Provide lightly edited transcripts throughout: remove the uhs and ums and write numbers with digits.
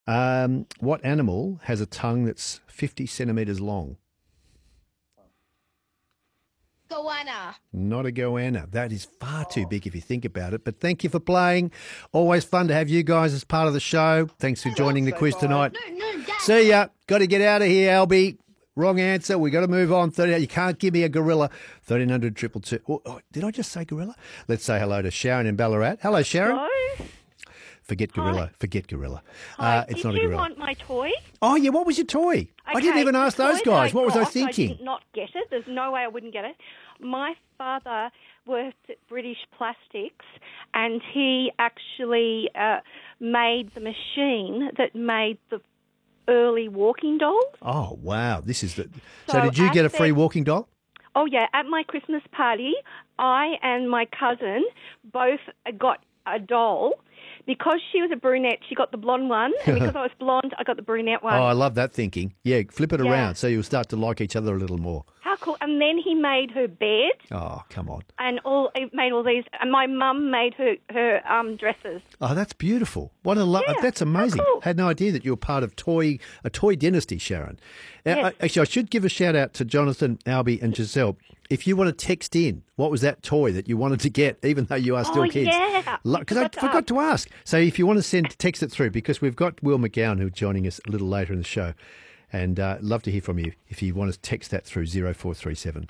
What animal has a tongue that's 50 centimetres long? Goanna. Not a goanna. That is far too big if you think about it. But thank you for playing. Always fun to have you guys as part of the show. Thanks for joining the quiz tonight. No, Dad. See ya. Got to get out of here, Albie. Wrong answer. We got to move on. 30. You can't give me a gorilla. 1300 222. Oh, did I just say gorilla? Let's say hello to Sharon in Ballarat. Hello, Sharon. Hello. Forget gorilla. Hi. Forget gorilla. Hi. It's Did not a you gorilla. want my toy? Oh, yeah. What was your toy? I didn't Okay, even ask the those toy that guys. What was I got, thinking? I did not get it. There's no way I wouldn't get it. My father worked at British Plastics, and he actually made the machine that made the early walking dolls. Oh, wow. This is the. So, So did you at get a free their- walking doll? Oh, yeah. At my Christmas party, I and my cousin both got a doll. Because she was a brunette, she got the blonde one, and because I was blonde, I got the brunette one. Oh, I love that thinking. Yeah, flip it Yeah. around so you'll start to like each other a little more. How cool. And then he made her bed. Oh, come on. And made all these. And my mum made her dresses. Oh, that's beautiful. What a Yeah, that's how amazing. cool. Had no idea that you were part of a toy dynasty, Sharon. Now, Yes. actually, I should give a shout out to Jonathan, Albie, and Giselle. If you want to text in, what was that toy that you wanted to get, even though you are still Oh, kids? yeah. Because I forgot to ask. So if you want to text it through, because we've got Will McGowan who's joining us a little later in the show, and love to hear from you if you want to text that through 0437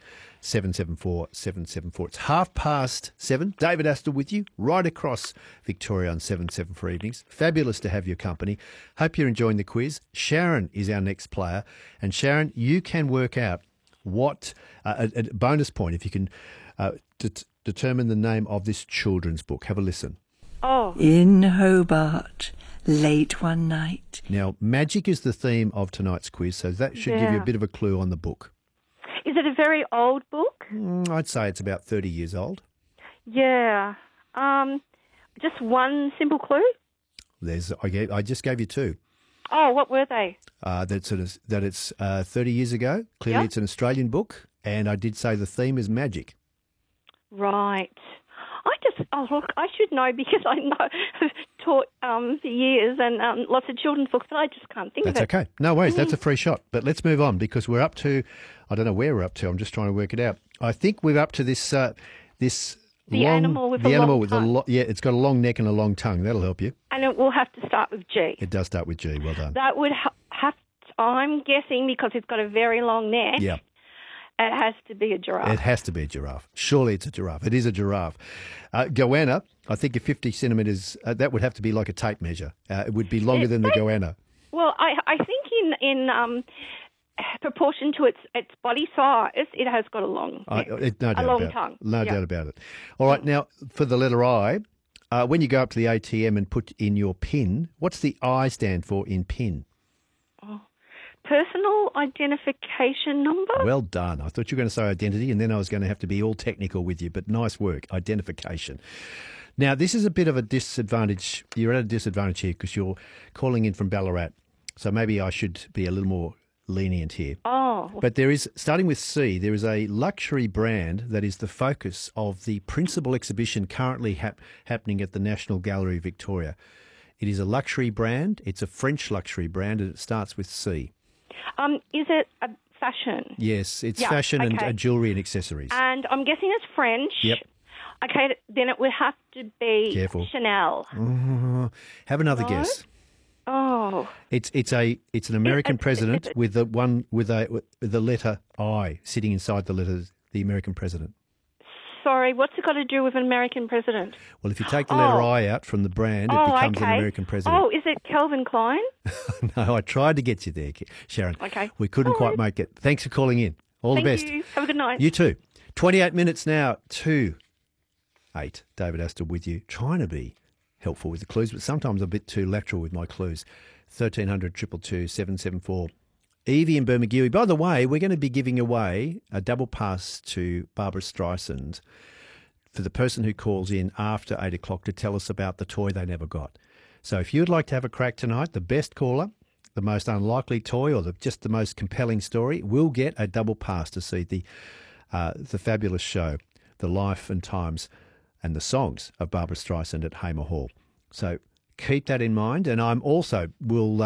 774 774. It's 7:30. David Astor with you right across Victoria on 774 evenings. Fabulous to have your company. Hope you're enjoying the quiz. Sharon is our next player. And Sharon, you can work out what a bonus point if you can determine the name of this children's book. Have a listen. Oh, In Hobart, late one night. Now, magic is the theme of tonight's quiz, so that should give you a Yeah. bit of a clue on the book. is it a very old book? I'd say it's about 30 years old. Yeah. Just one simple clue? I just gave you two. Oh, what were they? That it's 30 years ago. Clearly, Yeah. it's an Australian book, and I did say the theme is magic. Right. Look, I should know because I know taught for years and lots of children's books, but I just can't think That's of it. okay. No worries. That's a free shot. But let's move on because we're up to, I don't know where we're up to. I'm just trying to work it out. I think we're up to this The animal with a long tongue. Yeah, it's got a long neck and a long tongue. That'll help you. And it will have to start with G. It does start with G. Well done. That would have, I'm guessing, because it's got a very long neck, Yeah. it has to be a giraffe. It has to be a giraffe. Surely it's a giraffe. It is a giraffe. Goanna, I think at 50 centimetres, that would have to be like a tape measure. It would be longer than the goanna. Well, I think in proportion to its body size, it has got a long neck. No doubt a long about tongue. it. No Yeah. doubt about it. All right, now for the letter I, when you go up to the ATM and put in your PIN, what's the I stand for in PIN? Personal identification number? Well done. I thought you were going to say identity, and then I was going to have to be all technical with you, but nice work. Identification. Now, this is a bit of a disadvantage. You're at a disadvantage here because you're calling in from Ballarat, so maybe I should be a little more lenient here. Oh, But there is, starting with C, there is a luxury brand that is the focus of the principal exhibition currently happening at the National Gallery of Victoria. It is a luxury brand. It's a French luxury brand, and it starts with C. is it a fashion? Yes, it's Yeah, fashion okay. and jewellery and accessories. And I'm guessing it's French. Yep. Okay, then it would have to be Careful. Chanel. Have another No? guess. Oh, It's an American president with the letter I sitting inside the letters. The American president. sorry. What's it got to do with an American president? Well, if you take the letter Oh. I out from the brand, it Oh, becomes okay. an American president. Oh, is it Calvin Klein? No, I tried to get you there, Sharon. Okay. We couldn't All quite right. make it. Thanks for calling in. All Thank the best. you. Have a good night. You too. 28 minutes now to 8. David Astor with you, trying to be helpful with the clues, but sometimes I'm a bit too lateral with my clues. 1300 222 774. Evie in Bermagui. By the way, we're going to be giving away a double pass to Barbara Streisand for the person who calls in after 8 o'clock to tell us about the toy they never got. So if you'd like to have a crack tonight, the best caller, the most unlikely toy, or just the most compelling story, will get a double pass to see the fabulous show, The Life and Times and the Songs of Barbara Streisand at Hamer Hall. So keep that in mind. And I'm also will